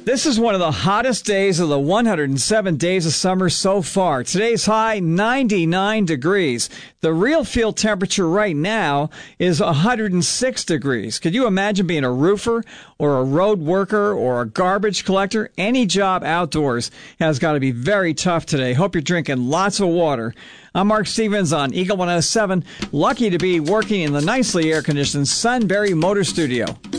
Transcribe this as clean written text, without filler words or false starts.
This is one of the hottest days of the 107 days of summer so far. Today's high, 99 degrees. The real field temperature right now is 106 degrees. Could you imagine being a roofer or a road worker or a garbage collector? Any job outdoors has got to be very tough today. Hope you're drinking lots of water. I'm Mark Stevens on Eagle 107. Lucky to be working in the nicely air-conditioned Sunbury Motor Studio.